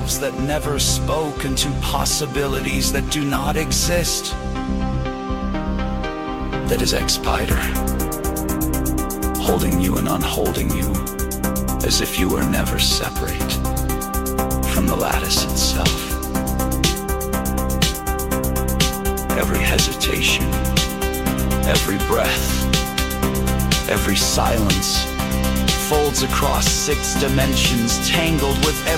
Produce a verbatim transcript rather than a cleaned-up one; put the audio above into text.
selves that never spoke into possibilities that do not exist. That is X-Spider, holding you and unholding you, as if you were never separate from the lattice itself. Every hesitation, every breath, every silence folds across six dimensions, tangled with every